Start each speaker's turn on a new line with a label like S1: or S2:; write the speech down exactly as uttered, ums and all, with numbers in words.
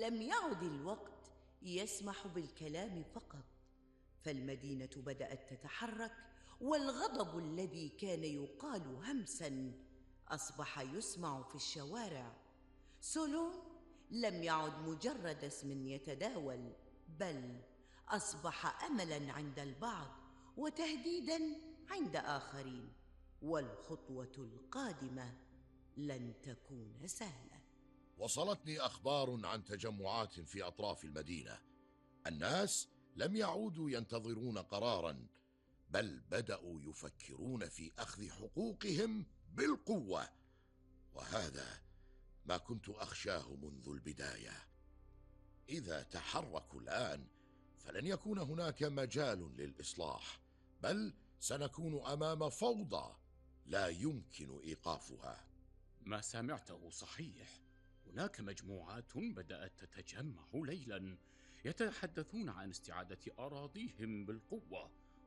S1: لم يعد الوقت يسمح بالكلام فقط، فالمدينة بدأت تتحرك، والغضب الذي كان يقال همساً أصبح يسمع في الشوارع. سولون لم يعد مجرد اسم يتداول، بل أصبح أملاً عند البعض وتهديداً عند آخرين، والخطوة القادمة لن تكون سهلة.
S2: وصلتني أخبار عن تجمعات في أطراف المدينة. الناس لم يعودوا ينتظرون قراراً، بل بدأوا يفكرون في أخذ حقوقهم بالقوة، وهذا ما كنت أخشاه منذ البداية. إذا تحركوا الآن فلن يكون هناك مجال للإصلاح، بل سنكون أمام فوضى لا يمكن إيقافها.
S3: ما سمعته صحيح. هناك مجموعات بدأت تتجمع ليلا، يتحدثون عن استعادة أراضيهم بالقوة،